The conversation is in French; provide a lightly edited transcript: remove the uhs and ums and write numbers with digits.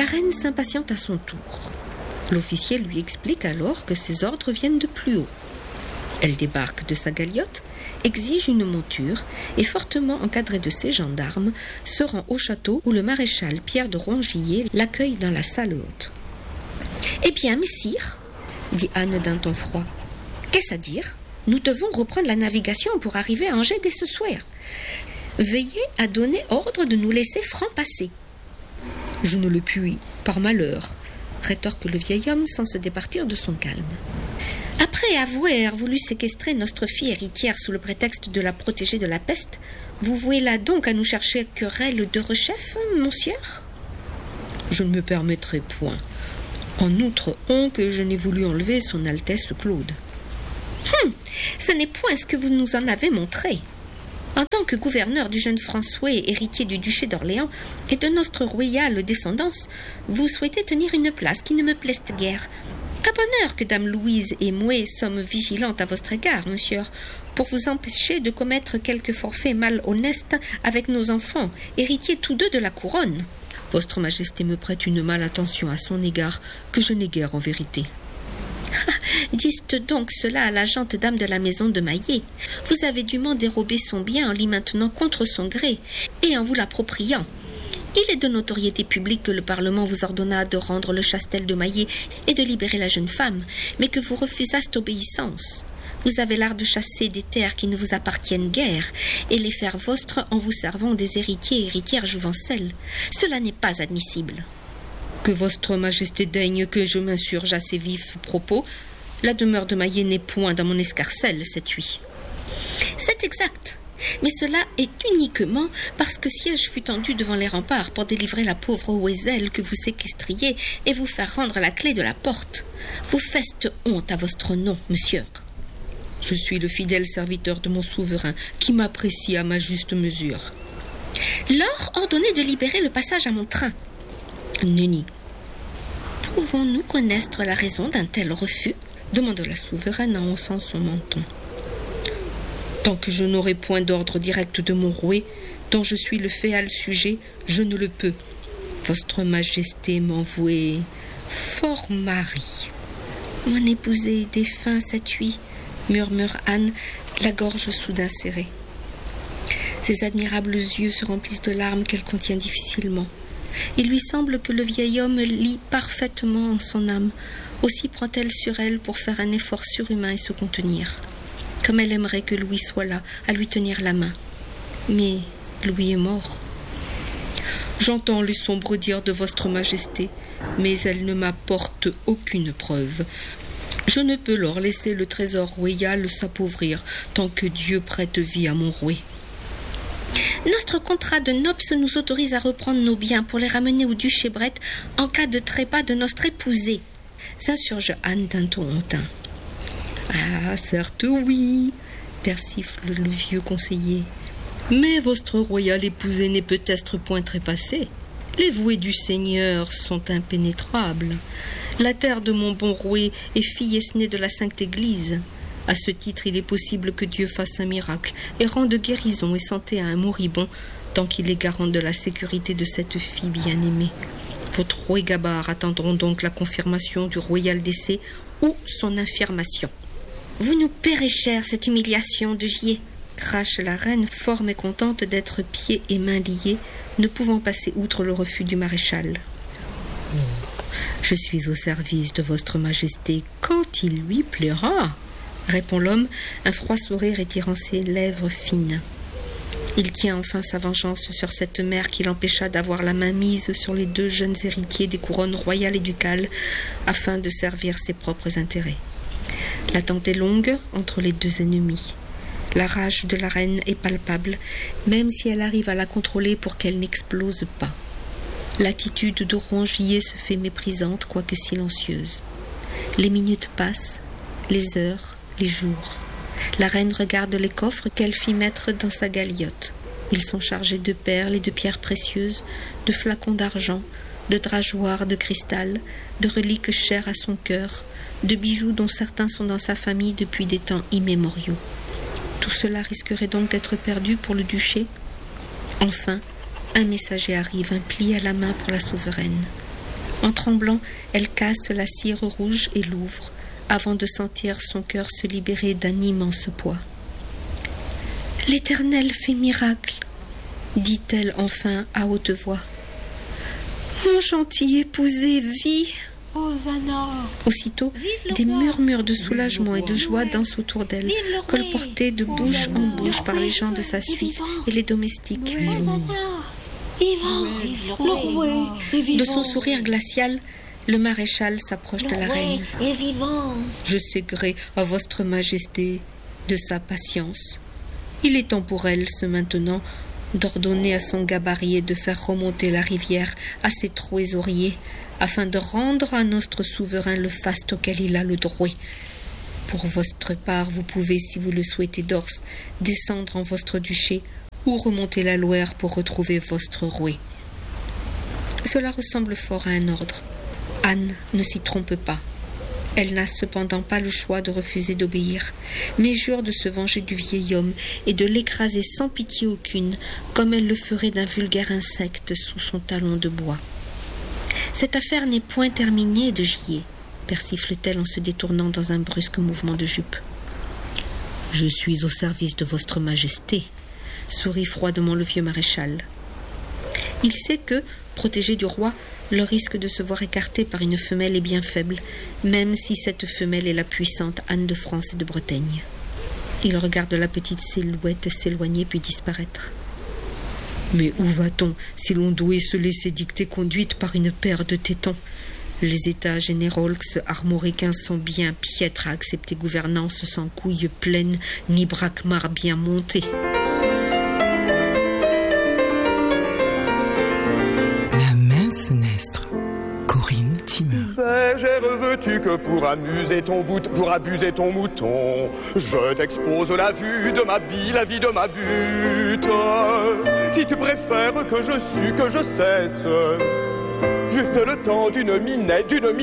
La reine s'impatiente à son tour. L'officier lui explique alors que ses ordres viennent de plus haut. Elle débarque de sa galiote, exige une monture et, fortement encadrée de ses gendarmes, se rend au château où le maréchal Pierre de Rongillet l'accueille dans la salle haute. « Eh bien, messire, dit Anne d'un ton froid, qu'est-ce à dire ? Nous devons reprendre la navigation pour arriver à Angers dès ce soir. Veuillez à donner ordre de nous laisser francs passer. »« Je ne le puis, par malheur, » rétorque le vieil homme sans se départir de son calme. « Après avoir voulu séquestrer notre fille héritière sous le prétexte de la protéger de la peste, vous vouez là donc à nous chercher querelle de rechef, monsieur ? » ?»« Je ne me permettrai point. En outre, que je n'ai voulu enlever son Altesse Claude. » Ce n'est point ce que vous nous en avez montré. En tant que gouverneur du jeune François, héritier du duché d'Orléans et de notre royale descendance, vous souhaitez tenir une place qui ne me plaise guère. À bonne heure que dame Louise et moi sommes vigilantes à votre égard, monsieur, pour vous empêcher de commettre quelque forfait malhonnête avec nos enfants, héritiers tous deux de la couronne. Votre Majesté me prête une malattention à son égard que je n'ai guère en vérité. Dites donc cela à la gente dame de la maison de Maillé. Vous avez dûment dérobé son bien en l'y maintenant contre son gré et en vous l'appropriant. Il est de notoriété publique que le Parlement vous ordonna de rendre le chastel de Maillé et de libérer la jeune femme, mais que vous refusaste obéissance. Vous avez l'art de chasser des terres qui ne vous appartiennent guère et les faire vôtres en vous servant des héritiers et héritières jouvencelles. Cela n'est pas admissible. Que votre Majesté daigne que je m'insurge à ces vifs propos. La demeure de Maillé n'est point dans mon escarcelle cette nuit. C'est exact, mais cela est uniquement parce que siège fut tendu devant les remparts pour délivrer la pauvre Oiselle que vous séquestriez et vous faire rendre la clé de la porte. Vous faites honte à votre nom, monsieur. Je suis le fidèle serviteur de mon souverain qui m'apprécie à ma juste mesure. Lors ordonnez de libérer le passage à mon train. Nenni. Pouvons-nous connaître la raison d'un tel refus ? Demanda la souveraine en haussant son menton. Tant que je n'aurai point d'ordre direct de mon roi, dont je suis le féal sujet, je ne le peux. Votre Majesté m'envoie fort mari. Mon épousé est défunt cette nuit, murmure Anne, la gorge soudain serrée. Ses admirables yeux se remplissent de larmes qu'elle contient difficilement. Il lui semble que le vieil homme lit parfaitement en son âme. Aussi prend-elle sur elle pour faire un effort surhumain et se contenir. Comme elle aimerait que Louis soit là, à lui tenir la main. Mais Louis est mort. J'entends les sombres dires de votre Majesté, mais elles ne m'apportent aucune preuve. Je ne peux leur laisser le trésor royal s'appauvrir tant que Dieu prête vie à mon roi. Notre contrat de nopces nous autorise à reprendre nos biens pour les ramener au duché Bret en cas de trépas de notre épousée. S'insurge Anne d'un ton hautain. Ah, certes oui, persifle le vieux conseiller. Mais votre royale épousée n'est peut-être point trépassée. Les vouées du Seigneur sont impénétrables. La terre de mon bon roi est fille aînée de la Sainte Église. À ce titre, il est possible que Dieu fasse un miracle et rende guérison et santé à un moribond, tant qu'il est garant de la sécurité de cette fille bien-aimée. Votre roi Gabard attendront donc la confirmation du royal décès ou son infirmation. Vous nous paierez cher cette humiliation de Gier, crache la reine, fort mécontente d'être pieds et mains liés, ne pouvant passer outre le refus du maréchal. Je suis au service de votre Majesté quand il lui plaira, répond l'homme, un froid sourire étirant ses lèvres fines. Il tient enfin sa vengeance sur cette mère qui l'empêcha d'avoir la main mise sur les deux jeunes héritiers des couronnes royales et ducales afin de servir ses propres intérêts. L'attente est longue entre les deux ennemis. La rage de la reine est palpable, même si elle arrive à la contrôler pour qu'elle n'explose pas. L'attitude de Rongillet se fait méprisante, quoique silencieuse. Les minutes passent, les heures, les jours. La reine regarde les coffres qu'elle fit mettre dans sa galiote. Ils sont chargés de perles et de pierres précieuses, de flacons d'argent, de drageoirs de cristal, de reliques chères à son cœur, de bijoux dont certains sont dans sa famille depuis des temps immémoriaux. Tout cela risquerait donc d'être perdu pour le duché. Enfin, un messager arrive, un pli à la main pour la souveraine. En tremblant, elle casse la cire rouge et l'ouvre, avant de sentir son cœur se libérer d'un immense poids. « L'Éternel fait miracle !» dit-elle enfin à haute voix. « Mon gentil épousé vit !» Hosanna. Aussitôt, des murmures de soulagement et de joie dansent autour d'elle, colportés de bouche en bouche par les gens de sa suite et les domestiques. De son sourire glacial, le maréchal s'approche de la reine. Je sais gré à votre majesté de sa patience. Il est temps pour elle, ce maintenant, d'ordonner à son gabarier de faire remonter la rivière à ses trésoriers, afin de rendre à notre souverain le faste auquel il a le droit. Pour votre part, vous pouvez, si vous le souhaitez d'ors, descendre en votre duché ou remonter la Loire pour retrouver votre roi. Cela ressemble fort à un ordre. Anne ne s'y trompe pas. Elle n'a cependant pas le choix de refuser d'obéir, mais jure de se venger du vieil homme et de l'écraser sans pitié aucune, comme elle le ferait d'un vulgaire insecte sous son talon de bois. Cette affaire n'est point terminée de gier, persifle-t-elle en se détournant dans un brusque mouvement de jupe. Je suis au service de votre majesté, sourit froidement le vieux maréchal. Il sait que, protégé du roi, le risque de se voir écarté par une femelle est bien faible, même si cette femelle est la puissante Anne de France et de Bretagne. Il regarde la petite silhouette s'éloigner puis disparaître. Mais où va-t-on si l'on doit se laisser dicter conduite par une paire de tétons? Les états généraux armoricains sont bien piètres à accepter gouvernance sans couilles pleines ni braquemar bien montés. La main sinistre. Corinne Timmer. J'ai revêtu que pour amuser ton pour abuser ton mouton, je t'expose la vue de ma vie, la vie de ma butte. Si tu préfères que je cesse, juste le temps d'une minette,